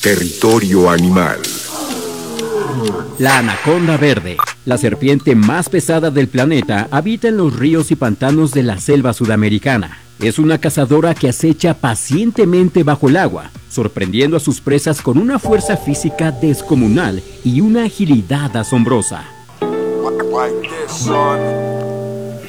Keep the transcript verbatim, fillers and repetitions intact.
Territorio animal. La anaconda verde, la serpiente más pesada del planeta, habita en los ríos y pantanos de la selva sudamericana. Es una cazadora que acecha pacientemente bajo el agua, sorprendiendo a sus presas con una fuerza física descomunal y una agilidad asombrosa. Like this, son.